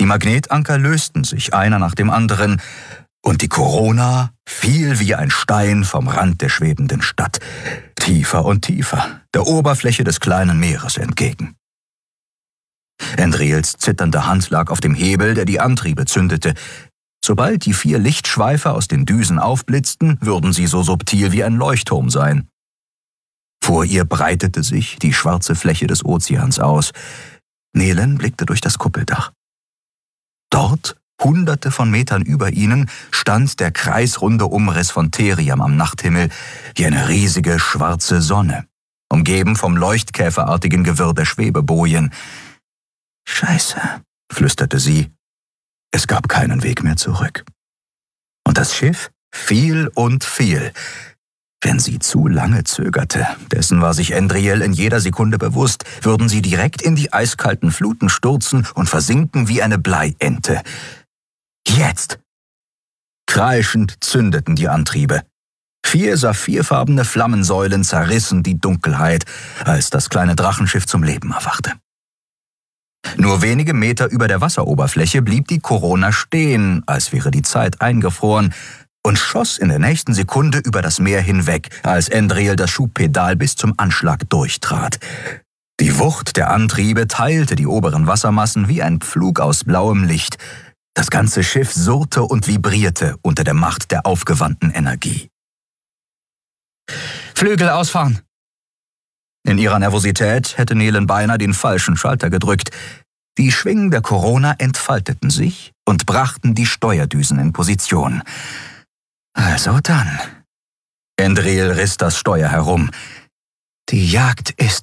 Magnetanker lösten sich einer nach dem anderen, und die Corona fiel wie ein Stein vom Rand der schwebenden Stadt, tiefer und tiefer, der Oberfläche des kleinen Meeres entgegen. Andriels zitternde Hand lag auf dem Hebel, der die Antriebe zündete. Sobald die 4 Lichtschweifer aus den Düsen aufblitzten, würden sie so subtil wie ein Leuchtturm sein. Vor ihr breitete sich die schwarze Fläche des Ozeans aus. Nelen blickte durch das Kuppeldach. Dort, Hunderte von Metern über ihnen, stand der kreisrunde Umriss von Theriam am Nachthimmel, wie eine riesige schwarze Sonne, umgeben vom leuchtkäferartigen Gewirr der Schwebebojen. »Scheiße«, flüsterte sie. Es gab keinen Weg mehr zurück. Und das Schiff fiel und fiel. Wenn sie zu lange zögerte, dessen war sich Andriel in jeder Sekunde bewusst, würden sie direkt in die eiskalten Fluten stürzen und versinken wie eine Bleiente. Jetzt! Kreischend zündeten die Antriebe. 4 saphirfarbene Flammensäulen zerrissen die Dunkelheit, als das kleine Drachenschiff zum Leben erwachte. Nur wenige Meter über der Wasseroberfläche blieb die Corona stehen, als wäre die Zeit eingefroren, und schoss in der nächsten Sekunde über das Meer hinweg, als Andriel das Schubpedal bis zum Anschlag durchtrat. Die Wucht der Antriebe teilte die oberen Wassermassen wie ein Pflug aus blauem Licht. Das ganze Schiff surrte und vibrierte unter der Macht der aufgewandten Energie. »Flügel ausfahren!« In ihrer Nervosität hätte Nelen beinahe den falschen Schalter gedrückt. Die Schwingen der Corona entfalteten sich und brachten die Steuerdüsen in Position. Also dann. Andriel riss das Steuer herum. Die Jagd ist